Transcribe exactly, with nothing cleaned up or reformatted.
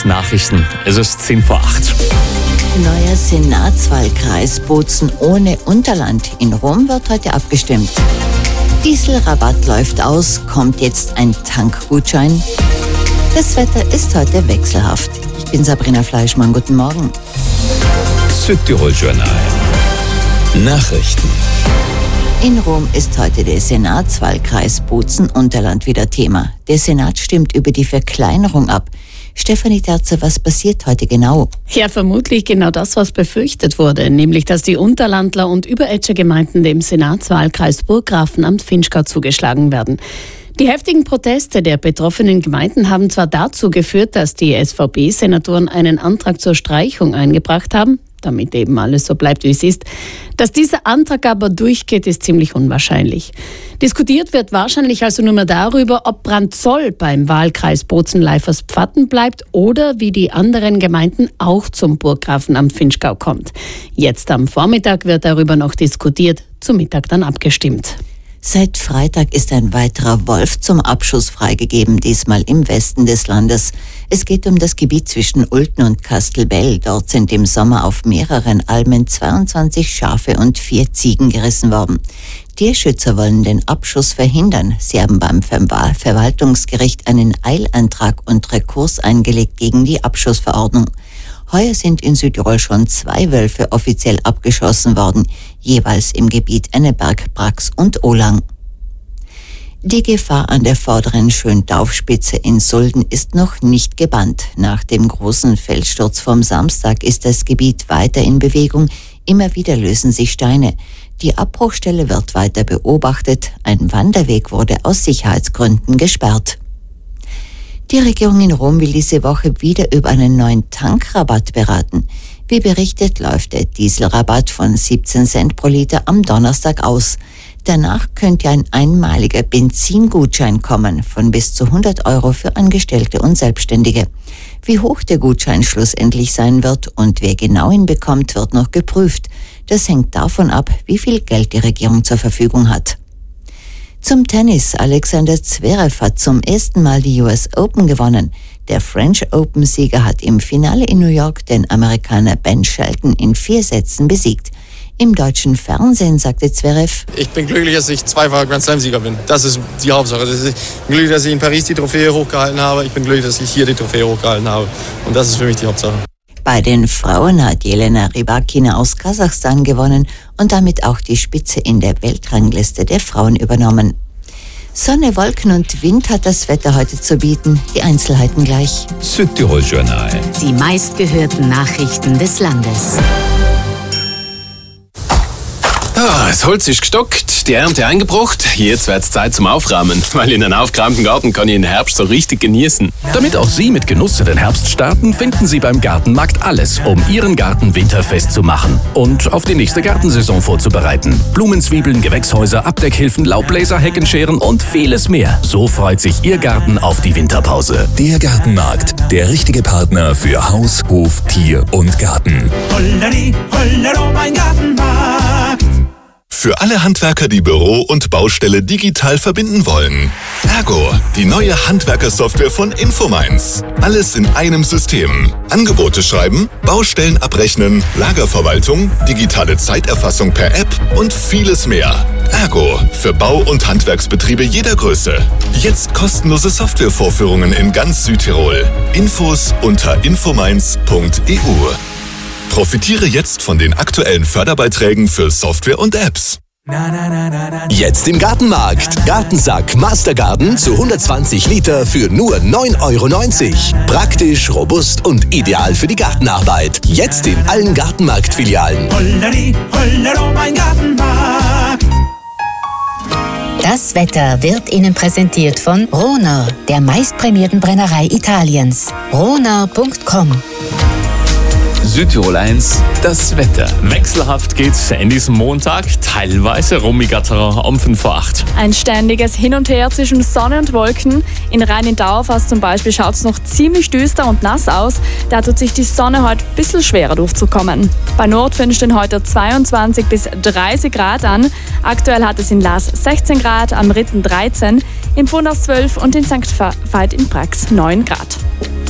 Nachrichten. Es ist zehn vor acht. Neuer Senatswahlkreis Bozen ohne Unterland. In Rom wird heute abgestimmt. Dieselrabatt läuft aus, kommt jetzt ein Tankgutschein. Das Wetter ist heute wechselhaft. Ich bin Sabrina Fleischmann, guten Morgen. Südtirol-Journal. Nachrichten. In Rom ist heute der Senatswahlkreis Bozen-Unterland wieder Thema. Der Senat stimmt über die Verkleinerung ab. Stefanie Terzer, was passiert heute genau? Ja, vermutlich genau das, was befürchtet wurde, nämlich, dass die Unterlandler und Überetscher Gemeinden dem Senatswahlkreis Burggrafenamt-Vinschgau zugeschlagen werden. Die heftigen Proteste der betroffenen Gemeinden haben zwar dazu geführt, dass die S V B-Senatoren einen Antrag zur Streichung eingebracht haben, damit eben alles so bleibt, wie es ist. Dass dieser Antrag aber durchgeht, ist ziemlich unwahrscheinlich. Diskutiert wird wahrscheinlich also nur mehr darüber, ob Brandzoll beim Wahlkreis Bozen-Leifers-Pfatten bleibt oder wie die anderen Gemeinden auch zum Burggrafenamt Vinschgau kommt. Jetzt am Vormittag wird darüber noch diskutiert, zum Mittag dann abgestimmt. Seit Freitag ist ein weiterer Wolf zum Abschuss freigegeben, diesmal im Westen des Landes. Es geht um das Gebiet zwischen Ulten und Kastelbell. Dort sind im Sommer auf mehreren Almen zweiundzwanzig Schafe und vier Ziegen gerissen worden. Tierschützer wollen den Abschuss verhindern. Sie haben beim Ver- Verwaltungsgericht einen Eilantrag und Rekurs eingelegt gegen die Abschussverordnung. Heuer sind in Südtirol schon zwei Wölfe offiziell abgeschossen worden, jeweils im Gebiet Enneberg, Brax und Olang. Die Gefahr an der vorderen Schöntaufspitze in Sulden ist noch nicht gebannt. Nach dem großen Felssturz vom Samstag ist das Gebiet weiter in Bewegung. Immer wieder lösen sich Steine. Die Abbruchstelle wird weiter beobachtet. Ein Wanderweg wurde aus Sicherheitsgründen gesperrt. Die Regierung in Rom will diese Woche wieder über einen neuen Tankrabatt beraten. Wie berichtet, läuft der Dieselrabatt von siebzehn Cent pro Liter am Donnerstag aus. Danach könnte ein einmaliger Benzingutschein kommen von bis zu hundert Euro für Angestellte und Selbstständige. Wie hoch der Gutschein schlussendlich sein wird und wer genau ihn bekommt, wird noch geprüft. Das hängt davon ab, wie viel Geld die Regierung zur Verfügung hat. Zum Tennis. Alexander Zverev hat zum ersten Mal die U S Open gewonnen. Der French Open-Sieger hat im Finale in New York den Amerikaner Ben Shelton in vier Sätzen besiegt. Im deutschen Fernsehen sagte Zverev: Ich bin glücklich, dass ich zweifacher Grand Slam-Sieger bin. Das ist die Hauptsache. Ich bin glücklich, dass ich in Paris die Trophäe hochgehalten habe. Ich bin glücklich, dass ich hier die Trophäe hochgehalten habe. Und das ist für mich die Hauptsache. Bei den Frauen hat Jelena Rybakina aus Kasachstan gewonnen und damit auch die Spitze in der Weltrangliste der Frauen übernommen. Sonne, Wolken und Wind hat das Wetter heute zu bieten. Die Einzelheiten gleich. Südtirol-Journal. Die meistgehörten Nachrichten des Landes. Ah, das Holz ist gestockt, die Ernte eingebracht. Jetzt wird's Zeit zum Aufräumen, weil in einem aufgeräumten Garten kann ich den Herbst so richtig genießen. Damit auch Sie mit Genuss in den Herbst starten, finden Sie beim Gartenmarkt alles, um Ihren Garten winterfest zu machen und auf die nächste Gartensaison vorzubereiten. Blumenzwiebeln, Gewächshäuser, Abdeckhilfen, Laubbläser, Heckenscheren und vieles mehr. So freut sich Ihr Garten auf die Winterpause. Der Gartenmarkt, der richtige Partner für Haus, Hof, Tier und Garten. Holleri, hollero, mein Gartenmarkt. Für alle Handwerker, die Büro und Baustelle digital verbinden wollen. Ergo, die neue Handwerkersoftware von Infomines. Alles in einem System. Angebote schreiben, Baustellen abrechnen, Lagerverwaltung, digitale Zeiterfassung per App und vieles mehr. Ergo, für Bau- und Handwerksbetriebe jeder Größe. Jetzt kostenlose Softwarevorführungen in ganz Südtirol. Infos unter infomines punkt e u. Profitiere jetzt von den aktuellen Förderbeiträgen für Software und Apps. Jetzt im Gartenmarkt. Gartensack Mastergarden zu hundertzwanzig Liter für nur neun Euro neunzig. Praktisch, robust und ideal für die Gartenarbeit. Jetzt in allen Gartenmarkt-Filialen. Holleri, hollero, mein Gartenmarkt. Das Wetter wird Ihnen präsentiert von Rohner, der meistprämierten Brennerei Italiens. rohner punkt com. Südtirol eins, das Wetter. Wechselhaft geht's in diesem Montag, teilweise rummiger um fünf vor acht. Ein ständiges Hin und Her zwischen Sonne und Wolken. In Rhein-in-Dauerfast zum Beispiel schaut es noch ziemlich düster und nass aus. Da tut sich die Sonne heute ein bisschen schwerer durchzukommen. Bei Nordwind stehen heute zweiundzwanzig bis dreißig Grad an. Aktuell hat es in Laas sechzehn Grad, am Ritten dreizehn, im Pfunders zwölf und in Sankt Veit in Brax neun Grad.